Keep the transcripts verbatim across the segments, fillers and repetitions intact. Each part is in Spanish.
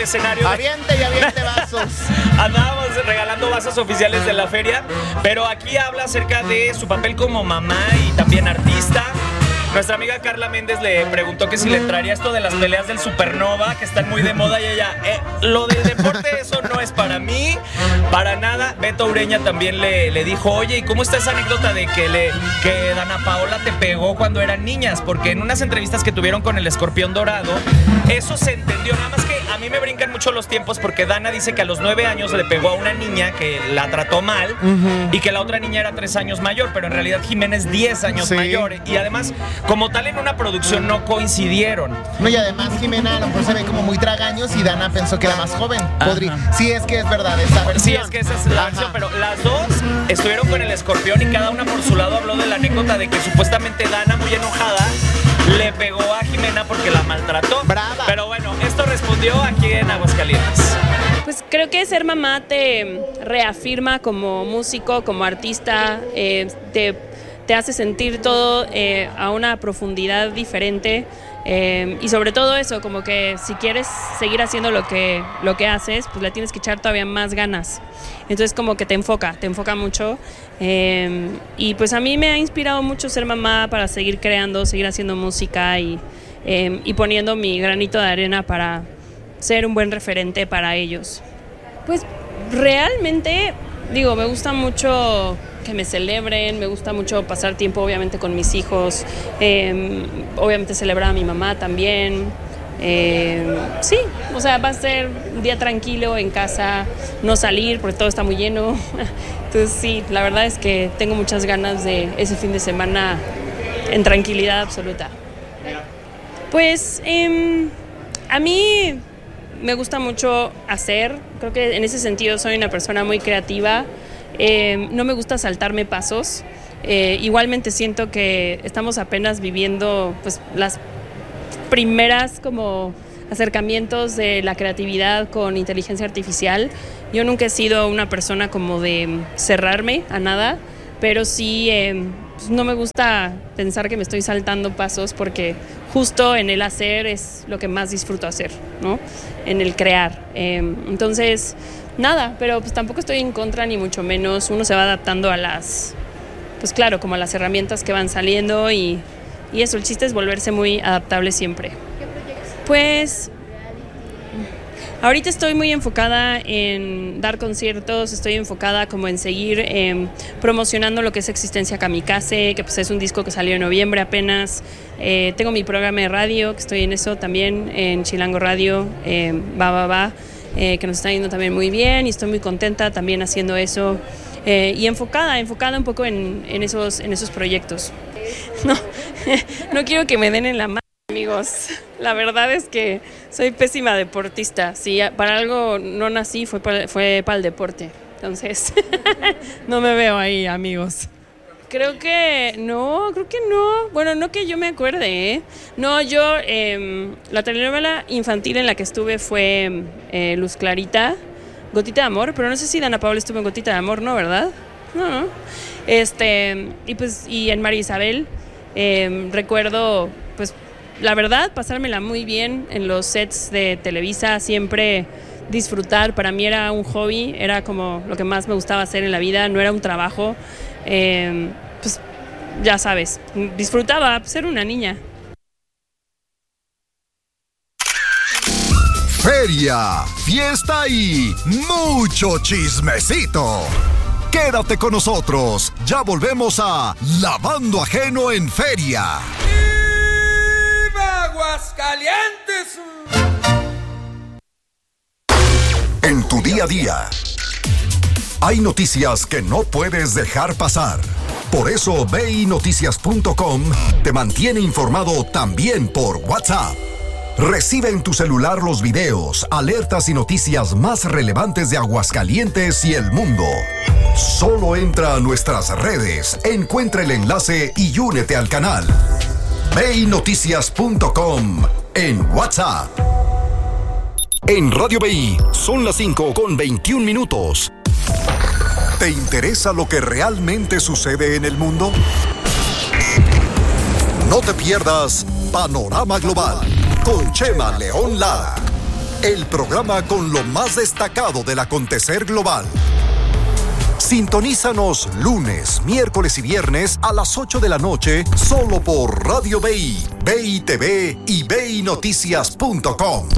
escenario. Aviente y aviente vasos. Andábamos regalando vasos oficiales de la feria, pero aquí habla acerca de su papel como mamá y también artista. Nuestra amiga Carla Méndez le preguntó que si le entraría esto de las peleas del Supernova, que están muy de moda, y ella, eh, lo del deporte, eso no es para mí, para nada. Beto Ureña también le, le dijo, oye, ¿y cómo está esa anécdota de que, le, que Dana Paola te pegó cuando eran niñas? Porque en unas entrevistas que tuvieron con el Escorpión Dorado, eso se entendió, nada más que a mí me brincan mucho los tiempos porque Dana dice que a los nueve años le pegó a una niña que la trató mal, uh-huh, y que la otra niña era tres años mayor, pero en realidad Jimena es diez años sí. mayor, y además, como tal, en una producción no coincidieron. No, y además Jimena a lo mejor se ve como muy tragaños y Dana pensó que era más joven. Podría, si es que es verdad esa versión. Sí, es que esa es la Ajá. versión, pero las dos estuvieron con el Escorpión y cada una por su lado habló de la anécdota de que supuestamente Dana, muy enojada, le pegó a Jimena porque la maltrató. Brava. Pero bueno, esto respondió aquí en Aguascalientes. Pues creo que ser mamá te reafirma como músico, como artista, eh, te, te hace sentir todo eh, a una profundidad diferente, eh, y sobre todo eso, como que si quieres seguir haciendo lo que, lo que haces, pues le tienes que echar todavía más ganas. Entonces como que te enfoca, te enfoca mucho, eh, y pues a mí me ha inspirado mucho ser mamá para seguir creando, seguir haciendo música y, eh, y poniendo mi granito de arena para ser un buen referente para ellos. Pues realmente, digo, me gusta mucho que me celebren, me gusta mucho pasar tiempo obviamente con mis hijos, eh, obviamente celebrar a mi mamá también. Eh, sí, o sea, va a ser un día tranquilo en casa, no salir porque todo está muy lleno. Entonces sí, la verdad es que tengo muchas ganas de ese fin de semana en tranquilidad absoluta. Pues eh, a mí me gusta mucho hacer, creo que en ese sentido soy una persona muy creativa, eh, no me gusta saltarme pasos, eh, igualmente siento que estamos apenas viviendo pues las primeras como acercamientos de la creatividad con inteligencia artificial. Yo nunca he sido una persona como de cerrarme a nada, pero sí eh, pues no me gusta pensar que me estoy saltando pasos porque justo en el hacer es lo que más disfruto hacer, ¿no? En el crear. Eh, entonces, nada, pero pues tampoco estoy en contra ni mucho menos. Uno se va adaptando a las, pues claro, como a las herramientas que van saliendo y, y eso, el chiste es volverse muy adaptable siempre. ¿Qué proyectos? Pues ahorita estoy muy enfocada en dar conciertos, estoy enfocada como en seguir eh, promocionando lo que es Existencia Kamikaze, que pues es un disco que salió en noviembre apenas. Eh, tengo mi programa de radio, que estoy en eso también, en Chilango Radio, eh, va, va, va, eh, que nos está yendo también muy bien y estoy muy contenta también haciendo eso. Eh, y enfocada, enfocada un poco en, en, esos, en esos proyectos. No, no quiero que me den en la mano, amigos. La verdad es que soy pésima deportista. Si para algo no nací fue para, fue para el deporte. Entonces, no me veo ahí, amigos. Creo que no, creo que no. Bueno, no que yo me acuerde, ¿eh? No, yo, eh, la telenovela infantil en la que estuve fue eh, Luz Clarita, Gotita de Amor, pero no sé si Dana Paola estuvo en Gotita de Amor, ¿no? ¿Verdad? No, no. Este, y pues, y en María Isabel, eh, recuerdo, pues, la verdad, pasármela muy bien en los sets de Televisa, siempre disfrutar. Para mí era un hobby, era como lo que más me gustaba hacer en la vida, no era un trabajo. Eh, pues, ya sabes, disfrutaba ser una niña. Feria, fiesta y mucho chismecito. Quédate con nosotros, ya volvemos a Lavando Ajeno en Feria. ¡Viva Aguascalientes! En tu día a día hay noticias que no puedes dejar pasar. Por eso ve y noticias punto com te mantiene informado también por WhatsApp. Recibe en tu celular los videos, alertas y noticias más relevantes de Aguascalientes y el mundo. Solo entra a nuestras redes, encuentra el enlace y únete al canal. ve y noticias punto com en WhatsApp. En Radio B I son las cinco con veintiún minutos. ¿Te interesa lo que realmente sucede en el mundo? No te pierdas Panorama Global con Chema León Lara. el programa con lo más destacado del acontecer global. Sintonízanos lunes, miércoles y viernes a las ocho de la noche solo por Radio B I, B I T V y B I Noticias punto com.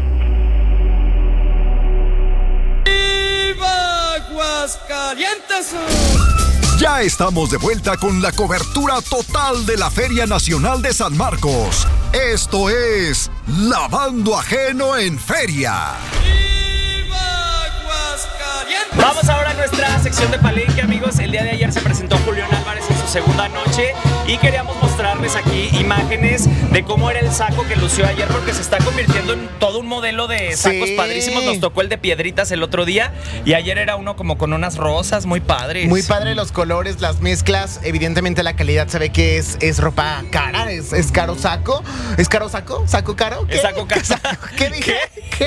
¡Viva Aguascalientes! Ya estamos de vuelta con la cobertura total de la Feria Nacional de San Marcos. Esto es Lavando Ajeno en Feria. ¡Viva Aguascalientes! Vamos ahora a nuestra sección de palenque, amigos. El día de ayer se presentó Julián Álvarez en su segunda noche y queríamos mostrarles aquí imágenes de cómo era el saco que lució ayer, porque se está convirtiendo en todo un modelo de sacos Sí. padrísimos. Nos tocó el de piedritas el otro día y ayer era uno como con unas rosas muy padres. Muy padre los colores, las mezclas. Evidentemente la calidad se ve que es, es ropa cara, es, es caro saco. ¿Es caro saco? ¿Saco caro? ¿Qué? Es saco caro. ¿Qué dije? ¿Qué?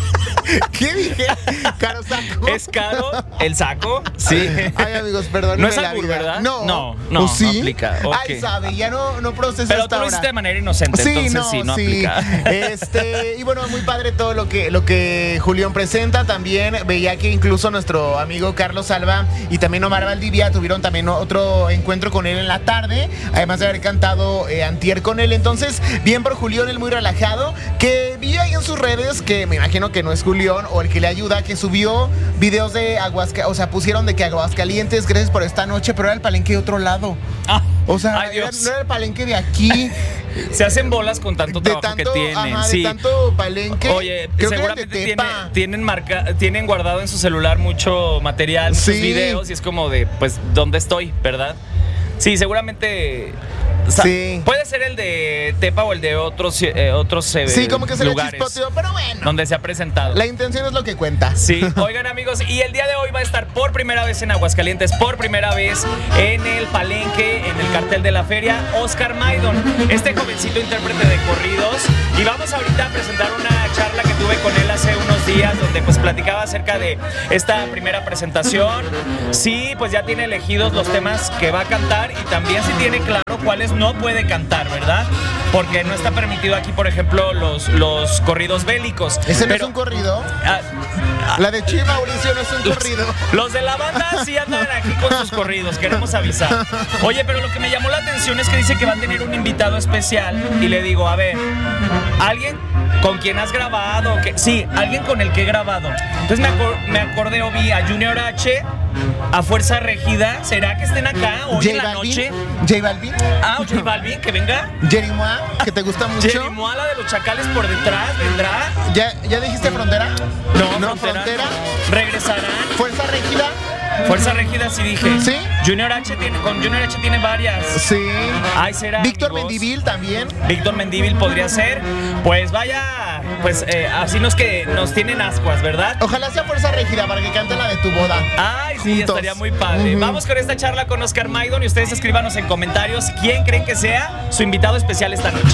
¿Qué dije? ¿Caro saco? ¿Es caro el saco? Sí. Ay, amigos, perdón. No es albur, ¿verdad? No. No, no, ¿O sí? no aplica. Ok. Ay, sabe, ya no, no proceso Pero hasta tú lo ahora. hiciste de manera inocente, Sí, entonces no, sí, no sí. aplica. Este, y bueno, muy padre todo lo que, lo que Julián presenta. También veía que incluso nuestro amigo Carlos Alba y también Omar Valdivia tuvieron también otro encuentro con él en la tarde, además de haber cantado eh, antier con él. Entonces, bien por Julián, él muy relajado, que vi ahí en sus redes, que me imagino que no es Julián o el que le ayuda, que subió videos de Aguascalientes, o sea, pusieron de que Aguascalientes, gracias por esta noche, pero era el palenque de otro lado. Ah, O sea, ay, era- Dios. no era el palenque de aquí. Se hacen bolas con tanto de trabajo tanto, que tienen. ajá, de Sí. tanto palenque. Oye, Creo que seguramente era de tiene- Tepa. tienen marca, tienen guardado en su celular mucho material, muchos Sí. videos, y es como de, pues, ¿dónde estoy? ¿Verdad? Sí, seguramente. O sea, Sí. puede ser el de Tepa o el de otros, eh, otros eh, Sí, como que se le lugares chispoteó, pero bueno. donde se ha presentado. La intención es lo que cuenta. Sí, oigan, amigos, y el día de hoy va a estar por primera vez en Aguascalientes, por primera vez en el palenque, en el cartel de la feria, Oscar Maidon, este jovencito intérprete de corridos. Y vamos ahorita a presentar una charla que tuve con él hace unos días, donde pues platicaba acerca de esta primera presentación. Sí, pues ya tiene elegidos los temas que va a cantar y también sí tiene claro cuáles no puede cantar, ¿verdad? Porque no está permitido aquí, por ejemplo, los, los corridos bélicos. ¿Ese no Pero- es un corrido? Ah, La de Chi Mauricio no es un los, corrido. los de la banda sí andan aquí con sus corridos, queremos avisar. Oye, pero lo que me llamó la atención es que dice que va a tener un invitado especial. Y le digo, a ver, ¿alguien con quien has grabado? Que, sí, alguien con el que he grabado. Entonces me, acor- me acordé o vi a Junior H, a Fuerza Regida. ¿Será que estén acá hoy en la noche? J Balvin. Ah, o J Balvin, que venga. Jerry Moa, que te gusta mucho. Jerry Moala de los Chacales por detrás, vendrá. ¿Ya, ¿Ya dijiste frontera? No, frontera. Regresarán. Fuerza Regida. Fuerza Regida, sí dije. ¿Sí? Junior H tiene, con Junior H tiene varias. Sí. Ay, será. Víctor amigos. Mendivil también. Víctor Mendívil podría ser. Pues vaya, pues eh, así nos que nos tienen ascuas, ¿verdad? Ojalá sea Fuerza Regida para que cante la de tu boda. Ay, sí, Juntos. estaría muy padre. Ujú. Vamos con esta charla con Oscar Maidon y ustedes escríbanos en comentarios quién creen que sea su invitado especial esta noche.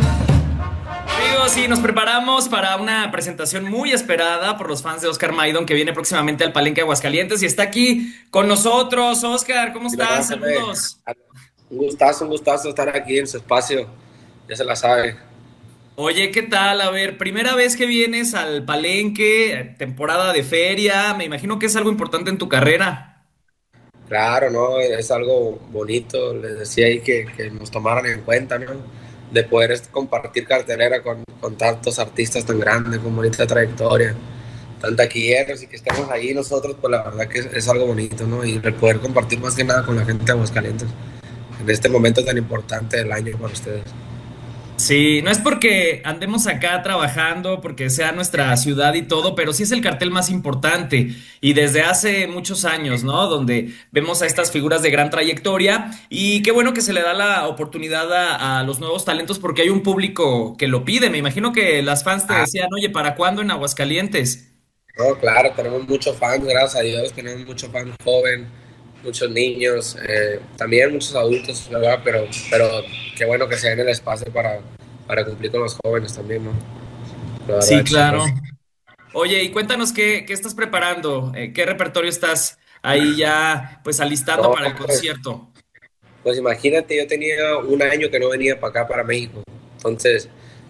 Amigos, sí, nos preparamos para una presentación muy esperada por los fans de Oscar Maidon, que viene próximamente al Palenque Aguascalientes y está aquí con nosotros. Oscar, ¿cómo estás? Saludos. Un gustazo, un gustazo estar aquí en su espacio. Ya se la sabe. Oye, ¿qué tal? A ver, primera vez que vienes al Palenque, temporada de feria, me imagino que es algo importante en tu carrera. Claro, ¿no? Es algo bonito. Les decía ahí que, que nos tomaran en cuenta, ¿no? De poder este, compartir cartelera con, con tantos artistas tan grandes, con bonita trayectoria, tan taquilleros, y que estemos ahí nosotros, pues la verdad que es, es algo bonito, ¿no? Y el poder compartir más que nada con la gente de Aguascalientes en este momento tan importante del año para ustedes. Sí, no es porque andemos acá trabajando, porque sea nuestra ciudad y todo, pero sí es el cartel más importante y desde hace muchos años, ¿no? Donde vemos a estas figuras de gran trayectoria y qué bueno que se le da la oportunidad a, a los nuevos talentos porque hay un público que lo pide. Me imagino que las fans te decían, oye, ¿para cuándo en Aguascalientes? No, claro, tenemos muchos fans, gracias a Dios, tenemos muchos fans joven, muchos niños, eh, también muchos adultos, ¿verdad? Pero, pero qué bueno que se den el espacio para, para cumplir con los jóvenes también, ¿no? La verdad, Sí, claro. chicos. Oye, y cuéntanos qué, qué estás preparando, eh, qué repertorio estás ahí ya pues alistando No, para el pues, concierto. Pues imagínate, yo tenía un año que no venía para acá, para México. Entonces,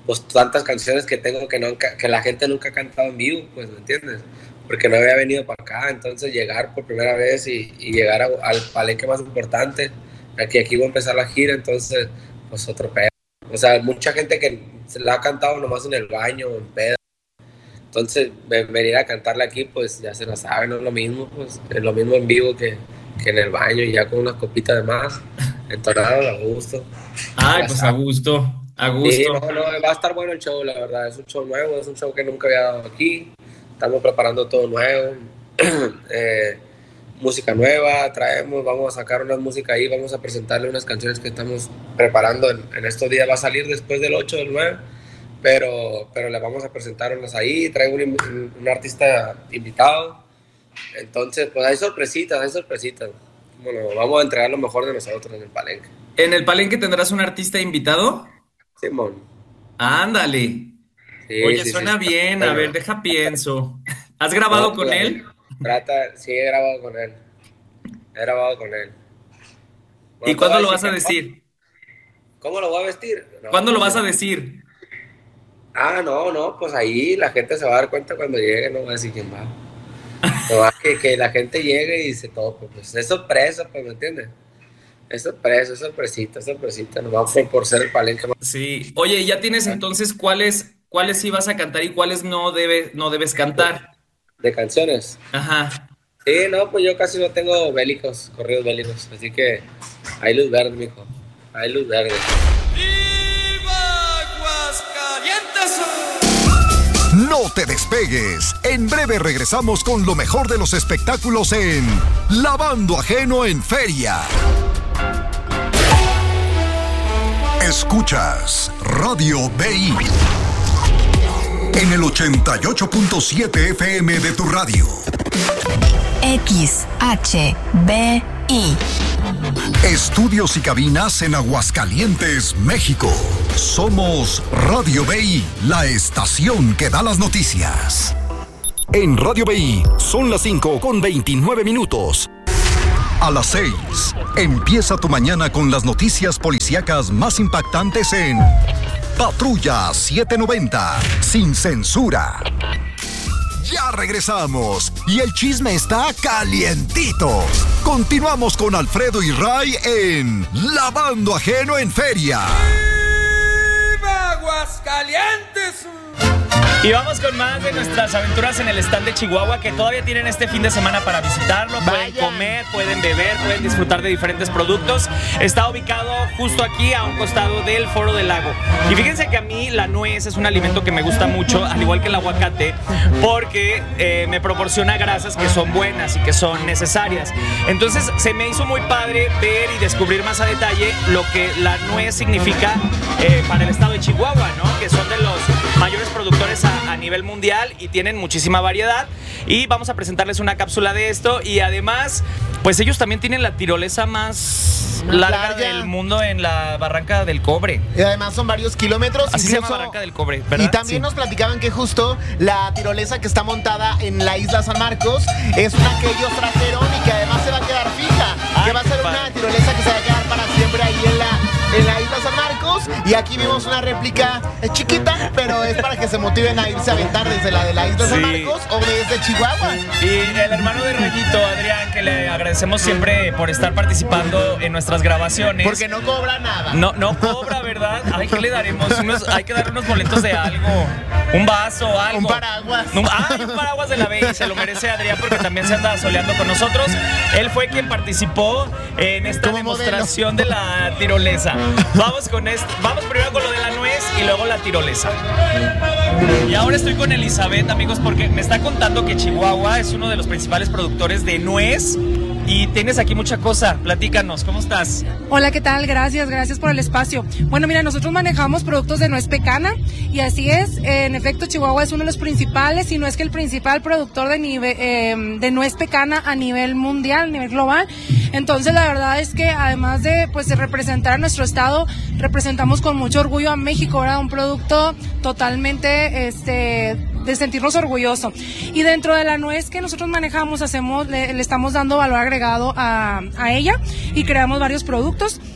pues tantas canciones que tengo que, no, que la gente nunca ha cantado en vivo, pues, ¿me entiendes? Porque no había venido para acá, entonces llegar por primera vez y, y llegar a, al palenque más importante, aquí, aquí voy a empezar la gira, entonces, pues otro pedo. O sea, mucha gente que se la ha cantado nomás en el baño, en pedo. Entonces, venir a cantarle aquí, pues ya se la sabe, no es lo mismo, pues es lo mismo en vivo que, que en el baño, y ya con unas copitas de más, entonado, a gusto. Ay, pues a gusto, a gusto. Sí, no, no, va a estar bueno el show, la verdad, es un show nuevo, es un show que nunca había dado aquí, estamos preparando todo nuevo, eh, música nueva, traemos, vamos a sacar una música ahí, vamos a presentarle unas canciones que estamos preparando en, en estos días, va a salir después del ocho, del nueve, pero, pero le vamos a presentar unas ahí, traigo un, un artista invitado, entonces pues hay sorpresitas, hay sorpresitas, bueno, vamos a entregar lo mejor de nosotros en el palenque. ¿En el palenque tendrás un artista invitado? Simón. Ándale. Sí, Oye, sí, suena sí, bien, a ver, deja pienso. ¿Has grabado no, con pues, él? Trata, sí, he grabado con él. He grabado con él. Bueno, ¿y cuándo lo vas a decir? ¿Cómo lo voy a vestir? No, ¿Cuándo lo vas a decir? Ah, no, no, pues ahí la gente se va a dar cuenta cuando llegue, no va a decir quién va. No va que, que la gente llegue y se tope, pues es sorpresa, pues, ¿me entiendes? Es sorpresa, es sorpresita, es sorpresita, no vamos por, por ser el palenque más. Sí, oye, ¿ya tienes entonces cuáles, cuáles sí vas a cantar y cuáles no, debe, no debes cantar? ¿De canciones? Ajá. Sí, no, pues yo casi no tengo bélicos, corridos bélicos, así que hay luz verde, mijo, hay luz verde. ¡Viva Aguascalientes! No te despegues. En breve regresamos con lo mejor de los espectáculos en Lavando Ajeno en Feria. Escuchas Radio B I en el ochenta y ocho punto siete F M de tu radio. X H B I. Estudios y cabinas en Aguascalientes, México. Somos Radio B I, la estación que da las noticias. En Radio B I son las cinco con veintinueve minutos. A las seis, empieza tu mañana con las noticias policíacas más impactantes en Patrulla setecientos noventa, sin censura. Ya regresamos y el chisme está calientito. Continuamos con Alfredo y Ray en Lavando Ajeno en Feria. ¡Viva Aguascalientes! Y vamos con más de nuestras aventuras en el stand de Chihuahua, que todavía tienen este fin de semana para visitarlo. Pueden Vaya. comer, pueden beber, pueden disfrutar de diferentes productos. Está ubicado justo aquí a un costado del Foro del Lago. Y fíjense que a mí la nuez es un alimento que me gusta mucho, al igual que el aguacate, porque eh, me proporciona grasas que son buenas y que son necesarias. Entonces se me hizo muy padre ver y descubrir más a detalle lo que la nuez significa eh, para el estado de Chihuahua, ¿no? Que son de los mayores productores a a nivel mundial y tienen muchísima variedad, y vamos a presentarles una cápsula de esto. Y además, pues ellos también tienen la tirolesa más larga Larga. del mundo en la Barranca del Cobre. Y además son varios kilómetros. Así incluso, se llama Barranca del Cobre, ¿verdad? Y también sí. nos platicaban que justo la tirolesa que está montada en la isla San Marcos es una que ellos trajeron y que además se va a quedar fija. Ay, que va a ser una tirolesa que se va a quedar para siempre ahí en la, en la isla San Marcos. Y aquí vimos una réplica chiquita, pero es para que se motiven a irse a aventar desde la de la isla sí. San Marcos o desde Chihuahua. Y el hermano de Rayito, Adrián, que le agradecemos siempre por estar participando en nuestras grabaciones. Porque no cobra nada. No, no cobra, ¿verdad? Ay, ¿qué le daremos? Unos, hay que darle unos boletos de algo. Un vaso, algo. Un paraguas. Un, ah, un paraguas de la B I. Se lo merece Adrián porque también se anda soleando con nosotros. Él fue quien participó en esta Como demostración modelo. de la tirolesa. Vamos con esto. Vamos primero con lo de la nuez y luego la tirolesa. Y ahora estoy con Elizabeth, amigos, porque me está contando que Chihuahua es uno de los principales productores de nuez. Y tienes aquí mucha cosa, platícanos, ¿cómo estás? Hola, ¿qué tal? Gracias, gracias por el espacio. Bueno, mira, nosotros manejamos productos de nuez pecana y así es, en efecto, Chihuahua es uno de los principales, si no es que el principal productor de, nive, eh, de nuez pecana a nivel mundial, a nivel global. Entonces, la verdad es que además de, pues, de representar a nuestro estado, representamos con mucho orgullo a México, ¿verdad? Un producto totalmente, este... de sentirnos orgullosos. Y dentro de la nuez que nosotros manejamos, hacemos, le, le estamos dando valor agregado a, a ella y creamos varios productos.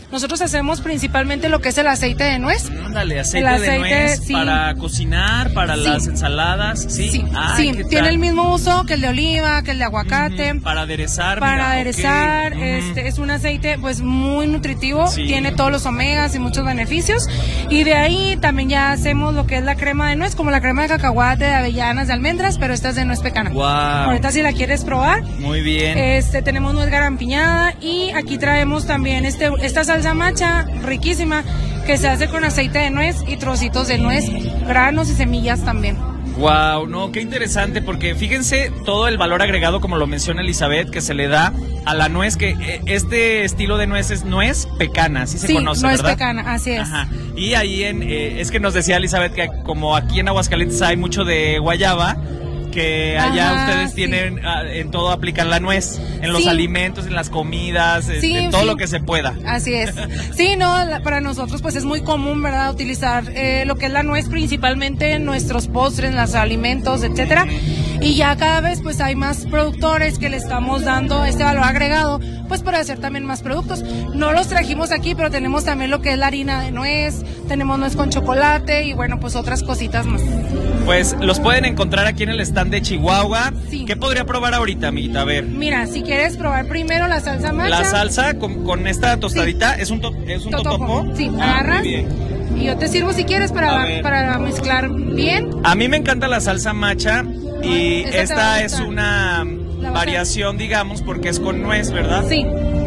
Nosotros hacemos principalmente lo que es el aceite de nuez. Ándale, aceite, El aceite, de nuez sí. para cocinar, para Sí. las ensaladas, ¿sí? Sí, Ay, sí. ¿qué Tiene tal? el mismo uso que el de oliva, que el de aguacate. Ujú, para aderezar, Para mira, aderezar, ok. Ujú. este es un aceite pues muy nutritivo, Sí. tiene todos los omegas y muchos beneficios. Y de ahí también ya hacemos lo que es la crema de nuez, como la crema de cacahuate, de avellanas, de almendras, pero esta es de nuez pecana. Wow. Ahorita si la quieres probar. Muy bien. Este, tenemos nuez garampiñada y aquí traemos también este, esta salsa macha riquísima que se hace con aceite de nuez y trocitos de nuez, granos y semillas también. Wow, no, qué interesante, porque fíjense todo el valor agregado, como lo menciona Elizabeth, que se le da a la nuez, que eh, este estilo de nuez es nuez pecana, así se Sí, conoce, nuez ¿verdad? pecana, así es. Ajá. Y ahí en, eh, es que nos decía Elizabeth que como aquí en Aguascalientes hay mucho de guayaba, que allá Ajá, ustedes sí. tienen, ah, en todo aplican la nuez, en los Sí. alimentos, en las comidas, en, Sí, en todo sí. lo que se pueda. Así es. Sí, no, la- para nosotros pues es muy común, ¿verdad? Utilizar eh, lo que es la nuez principalmente en nuestros postres, en los alimentos, etcétera. Y ya cada vez pues hay más productores que le estamos dando este valor agregado, pues para hacer también más productos. No los trajimos aquí, pero tenemos también lo que es la harina de nuez, tenemos nuez con chocolate y bueno, pues otras cositas más. Pues los pueden encontrar aquí en el stand de Chihuahua. Sí. ¿Qué podría probar ahorita, amiguita? A ver. Mira, si quieres probar primero la salsa macha. La salsa con, con esta tostadita, ¿es un, to- es un Totopo. totopo? Sí, Ah, agarras. muy bien. Y yo te sirvo si quieres A para, ver. para mezclar bien. A mí me encanta la salsa macha y Esa te va a esta es gustar. una La vas a- variación, digamos, porque es con nuez, ¿verdad? Sí.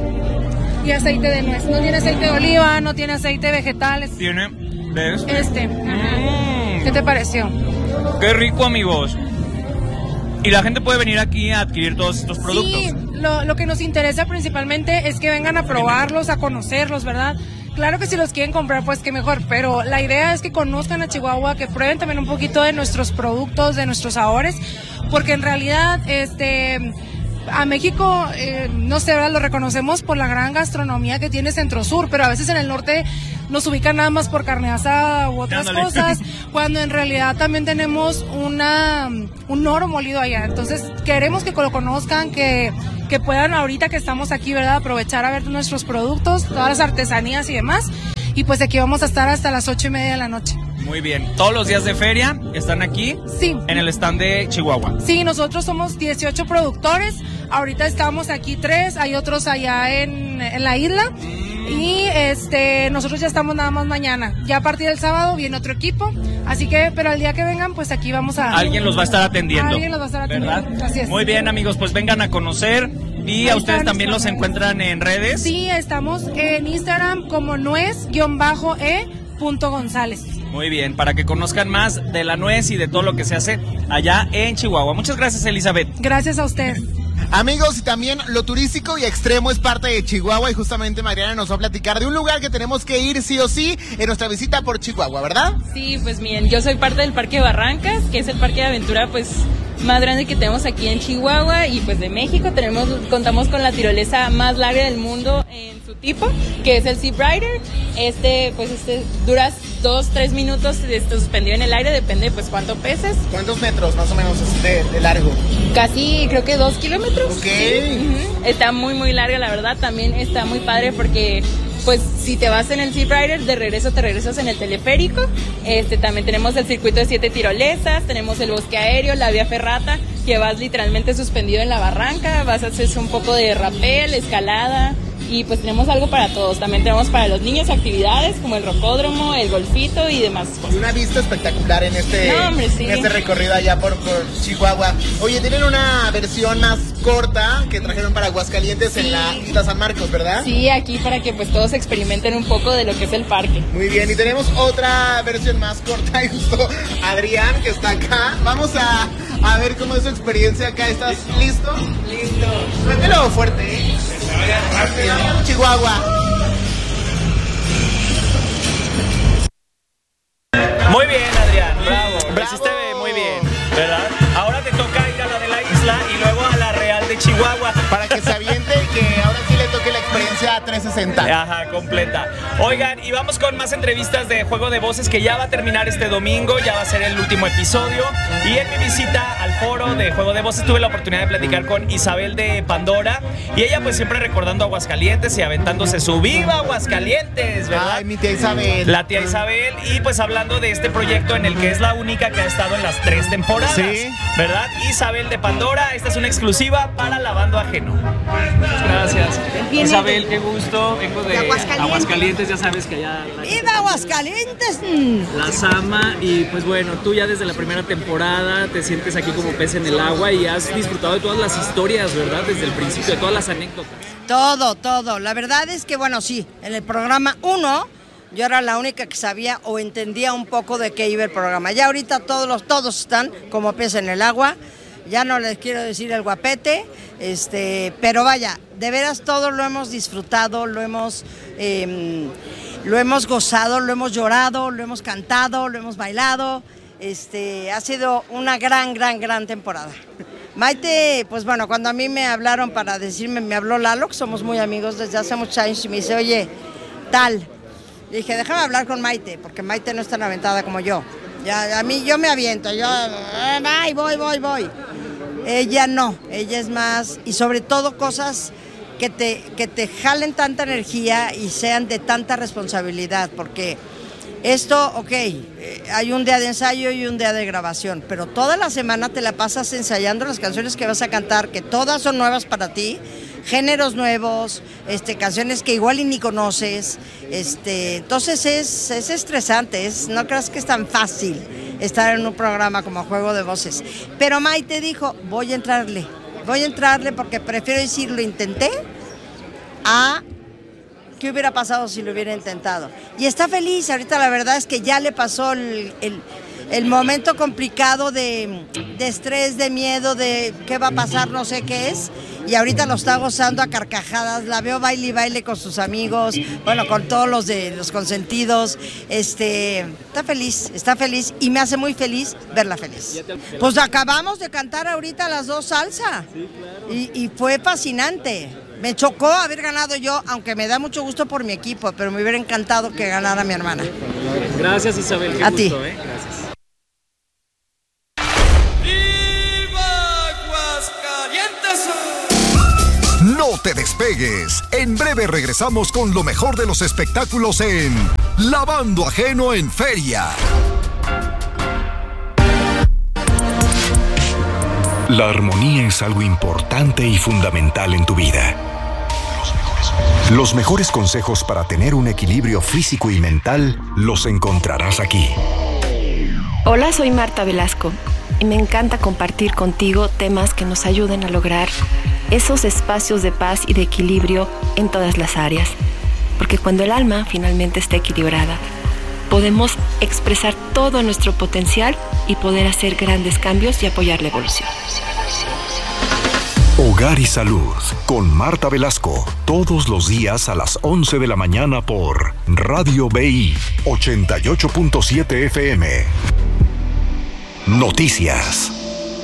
Y aceite de nuez. No tiene aceite de oliva, no tiene aceite de vegetales. Tiene, ¿ves? Este. Ajá. Mm, ¿Qué te pareció? qué rico, amigos. Y la gente puede venir aquí a adquirir todos estos productos. Sí, lo, lo que nos interesa principalmente es que vengan a probarlos, a conocerlos, ¿verdad? Claro que si los quieren comprar, pues qué mejor, pero la idea es que conozcan a Chihuahua, que prueben también un poquito de nuestros productos, de nuestros sabores, porque en realidad, este... A México, eh, no sé, ¿verdad? Lo reconocemos por la gran gastronomía que tiene Centro Sur, pero a veces en el norte nos ubican nada más por carne asada u otras Ándale. cosas, cuando en realidad también tenemos una un oro molido allá. Entonces queremos que lo conozcan, que, que puedan ahorita que estamos aquí, ¿verdad? Aprovechar a ver nuestros productos, todas las artesanías y demás. Y pues aquí vamos a estar hasta las ocho y media de la noche. Muy bien. Todos los días de feria están aquí Sí. en el stand de Chihuahua. Sí, nosotros somos dieciocho productores, ahorita estamos aquí tres, hay otros allá en, en la isla y este nosotros ya estamos nada más mañana, ya a partir del sábado viene otro equipo, así que, pero al día que vengan, pues aquí vamos a... Alguien los va a estar atendiendo. Alguien los va a estar atendiendo, ¿verdad? así es. Muy bien, amigos, pues vengan a conocer y Ahí a ustedes están también los nuestras encuentran en redes. Sí, estamos en Instagram como nuez-e.gonzález. Muy bien, para que conozcan más de la nuez y de todo lo que se hace allá en Chihuahua. Muchas gracias, Elizabeth. Gracias a ustedes. Amigos, y también lo turístico y extremo es parte de Chihuahua y justamente Mariana nos va a platicar de un lugar que tenemos que ir sí o sí en nuestra visita por Chihuahua, ¿verdad? Sí, pues miren, yo soy parte del Parque Barrancas, que es el parque de aventura pues más grande que tenemos aquí en Chihuahua y pues de México. Tenemos, contamos con la tirolesa más larga del mundo en su tipo, que es el Sea Rider. Este, pues este dura dos, tres minutos este, suspendido en el aire, depende pues cuánto peses. ¿Cuántos metros más o menos es de, de largo? Casi creo que dos kilómetros. Ok. Sí, ujú. Está muy muy larga, la verdad. También está muy padre porque pues si te vas en el Sea Rider, de regreso te regresas en el teleférico. Este, también tenemos el circuito de siete tirolesas, tenemos el bosque aéreo, la vía ferrata, que vas literalmente suspendido en la barranca, vas a hacer un poco de rappel, escalada. Y pues tenemos algo para todos. También tenemos para los niños actividades como el rocódromo, el golfito y demás cosas. Y una vista espectacular en este, No, hombre, sí. en este recorrido allá por, por Chihuahua. Oye, tienen una versión más corta que trajeron para Aguascalientes Sí. en la Isla San Marcos, ¿verdad? Sí, aquí para que pues todos experimenten un poco de lo que es el parque. Muy bien, y tenemos otra versión más corta y justo Adrián que está acá. Vamos a, a ver cómo es su experiencia acá. ¿Estás listo? Listo. Suéltelo fuerte, ¿eh? Chihuahua. Muy bien, Adrián. Bravo. Lo Bravo. hiciste muy bien, ¿verdad? Ahora te toca ir a la de la isla y luego a la Real de Chihuahua. Para que se aviente y que ahora sí le toque la experiencia trescientos sesenta. Ajá, completa. Oigan, y vamos con más entrevistas de Juego de Voces que ya va a terminar este domingo, ya va a ser el último episodio. Y en mi visita al foro de Juego de Voces tuve la oportunidad de platicar con Isabel de Pandora. Y ella pues siempre recordando Aguascalientes y aventándose su ¡Viva Aguascalientes! ¿Verdad? Ay, mi tía Isabel. La tía Isabel. Y pues hablando de este proyecto en el que es la única que ha estado en las tres temporadas. Sí. ¿Verdad? Isabel de Pandora, esta es una exclusiva para Lavando Ajeno. Gracias. Viene Isabel, de- qué gusto. Vengo de, de Aguascalientes. Aguascalientes, ya sabes que allá la ¡Viva Aguascalientes! las ama. Y pues bueno, tú ya desde la primera temporada te sientes aquí como pez en el agua y has disfrutado de todas las historias, ¿verdad? Desde el principio, de todas las anécdotas. Todo, todo. La verdad es que, bueno, sí, en el programa uno yo era la única que sabía o entendía un poco de qué iba el programa. Ya ahorita todos los todos están como pez en el agua. Ya no les quiero decir el guapete, este, pero vaya, de veras todo lo hemos disfrutado, lo hemos, eh, lo hemos gozado, lo hemos llorado, lo hemos cantado, lo hemos bailado. Este, ha sido una gran, gran, gran temporada. Maite, pues bueno, cuando a mí me hablaron para decirme, me habló Lalo, que somos muy amigos desde hace muchos años, y me dice, oye, tal. Le dije, déjame hablar con Maite, porque Maite no es tan aventada como yo. Ya, a mí, yo me aviento, yo, ay, voy, voy, voy. Ella no, ella es más, y sobre todo cosas que te, que te jalen tanta energía y sean de tanta responsabilidad, porque esto, ok, eh, hay un día de ensayo y un día de grabación, pero toda la semana te la pasas ensayando las canciones que vas a cantar, que todas son nuevas para ti, géneros nuevos, este, canciones que igual y ni conoces, este, entonces es, es estresante, es, no creas que es tan fácil estar en un programa como Juego de Voces. Pero Maite dijo, voy a entrarle, voy a entrarle porque prefiero decir lo intenté a qué hubiera pasado si lo hubiera intentado. Y está feliz, ahorita la verdad es que ya le pasó el, el, el momento complicado de, de estrés, de miedo, de qué va a pasar, no sé qué es, y ahorita lo está gozando a carcajadas, la veo baile y baile con sus amigos, bueno, con todos los de los consentidos, este, está feliz, está feliz, y me hace muy feliz verla feliz. Pues acabamos de cantar ahorita las dos salsa, y, y fue fascinante. Me chocó haber ganado yo, aunque me da mucho gusto por mi equipo, pero me hubiera encantado que ganara mi hermana. Gracias, Isabel. Qué A gusto, ti. ¿eh? Gracias. ¡Viva Aguascalientes! No te despegues. En breve regresamos con lo mejor de los espectáculos en Lavando Ajeno en Feria. La armonía es algo importante y fundamental en tu vida. Los mejores consejos para tener un equilibrio físico y mental los encontrarás aquí. Hola, soy Marta Velasco y me encanta compartir contigo temas que nos ayuden a lograr esos espacios de paz y de equilibrio en todas las áreas. Porque cuando el alma finalmente está equilibrada, podemos expresar todo nuestro potencial y poder hacer grandes cambios y apoyar la evolución. Hogar y Salud con Marta Velasco, todos los días a las once de la mañana por Radio B I ochenta y ocho punto siete F M. Noticias.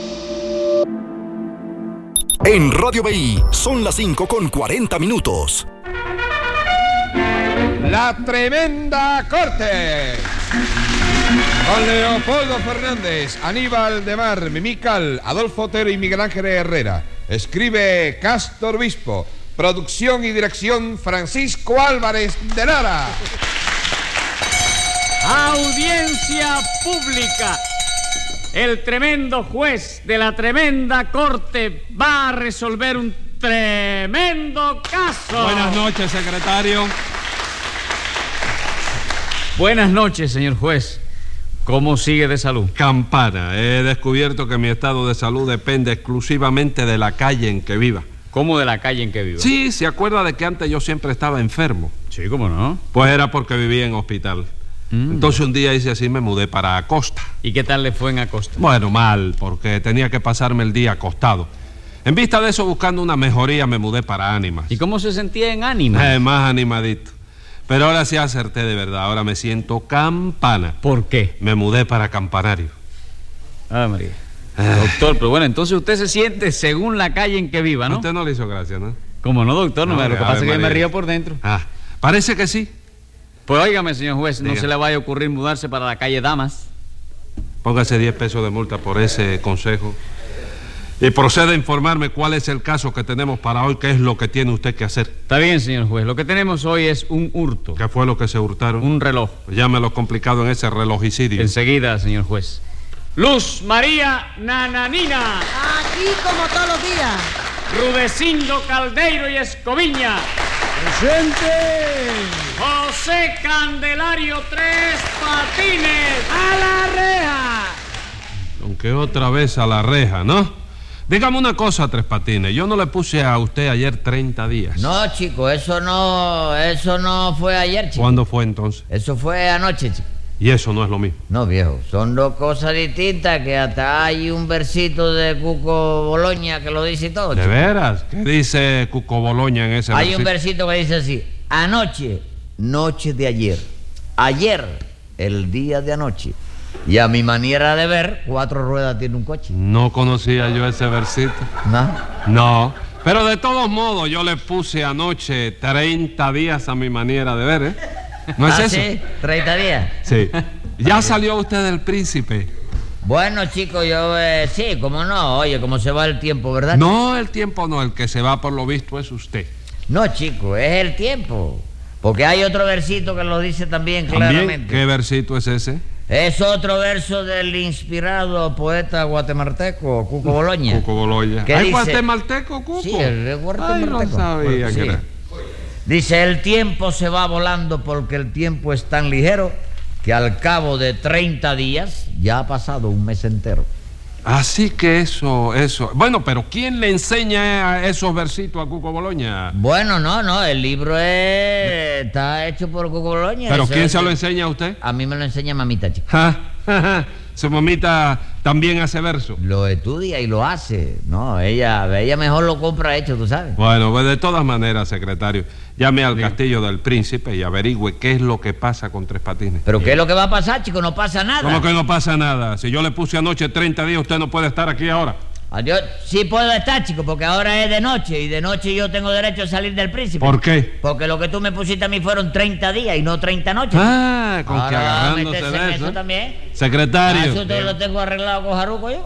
En Radio B I son las cinco con cuarenta minutos. La Tremenda Corte. Con Leopoldo Fernández, Aníbal de Mar, Mimical, Adolfo Otero y Miguel Ángel Herrera. Escribe Castor Bispo. Producción y dirección Francisco Álvarez de Lara. Audiencia pública. El tremendo juez de la tremenda corte va a resolver un tremendo caso. Buenas noches, secretario. Buenas noches, señor juez. ¿Cómo sigue de salud? Campana. He descubierto que mi estado de salud depende exclusivamente de la calle en que viva. ¿Cómo de la calle en que viva? Sí, ¿se acuerda de que antes yo siempre estaba enfermo? Sí, ¿cómo no? Pues era porque vivía en hospital. Mm. Entonces un día hice así, me mudé para Acosta. ¿Y qué tal le fue en Acosta? Bueno, mal, porque tenía que pasarme el día acostado. En vista de eso, buscando una mejoría, me mudé para Ánimas. ¿Y cómo se sentía en Ánimas? Eh, más animadito. Pero ahora sí acerté de verdad, ahora me siento campana. ¿Por qué? Me mudé para Campanario. Ah, María. Doctor, pero bueno, entonces usted se siente según la calle en que viva, ¿no? Usted no le hizo gracia, ¿no? ¿Cómo no, doctor? No, No, me- lo que Ave pasa es que yo me María. río por dentro. Ah, parece que sí. Pues óigame, señor juez, no Diga. se le vaya a ocurrir mudarse para la calle Damas. Póngase diez pesos de multa por ese consejo. Y proceda a informarme cuál es el caso que tenemos para hoy, qué es lo que tiene usted que hacer. Está bien, señor juez. Lo que tenemos hoy es un hurto. ¿Qué fue lo que se hurtaron? Un reloj. Llámelo complicado en ese relojicidio. Enseguida, señor juez. Luz María Nananina. Aquí como todos los días. Rudecindo Caldeiro y Escoviña. ¡Presente! José Candelario Tres Patines. ¡A la reja! Aunque otra vez a la reja, ¿no? Dígame una cosa, Tres Patines. Yo no le puse a usted ayer treinta días. No, chico, eso no, eso no fue ayer, chico. ¿Cuándo fue entonces? Eso fue anoche, chico. Y eso no es lo mismo. No, viejo, son dos cosas distintas que hasta hay un versito de Cuco Boloña que lo dice todo, ¿De chico. veras? ¿Qué dice Cuco Boloña en ese Hay un versito? versito que dice así: anoche, noche de ayer. Ayer, el día de anoche. Y a mi manera de ver, cuatro ruedas tiene un coche. No conocía yo ese versito. ¿No? No. Pero de todos modos, yo le puse anoche treinta días a mi manera de ver, ¿eh? ¿No es ¿Ah, eso? sí? ¿treinta días? Sí. ¿Ya salió usted del Príncipe? Bueno, chico, yo eh, sí, cómo no. Oye, cómo se va el tiempo, ¿verdad? No, el tiempo no. El que se va por lo visto es usted. No, chico, es el tiempo. Porque hay otro versito que lo dice también ¿También? claramente. ¿Qué versito es ese? Es otro verso del inspirado poeta guatemalteco Cuco Boloña. Cuco Boloña. ¿Qué ¿Hay dice? guatemalteco, Cuco? Sí, el Ay, guatemalteco. no sabía Sí. que era. Dice: el tiempo se va volando porque el tiempo es tan ligero que al cabo de treinta días ya ha pasado un mes entero. Así que eso, eso. Bueno, pero ¿quién le enseña esos versitos a Cuco Boloña? Bueno, no, no, el libro es, está hecho por Cuco Boloña. ¿Pero Eso quién es- se lo enseña a usted? A mí me lo enseña mamita, chico. Ja, ja, ja. Su mamita también hace verso. Lo estudia y lo hace. No, ella, ella mejor lo compra hecho, tú sabes. Bueno, pues de todas maneras, secretario, llame al Castillo del Príncipe y averigüe qué es lo que pasa con Tres Patines. ¿Pero qué es lo que va a pasar, chico? No pasa nada. ¿Cómo que no pasa nada? Si yo le puse anoche treinta días, usted no puede estar aquí ahora. Yo sí puedo estar, chico, porque ahora es de noche y de noche yo tengo derecho a salir del Príncipe. ¿Por qué? Porque lo que tú me pusiste a mí fueron treinta días y no treinta noches. Ah, con que Ahora, agarrándose métese de en eso. eso también. Secretario. Eso te lo tengo arreglado con Jaruco yo.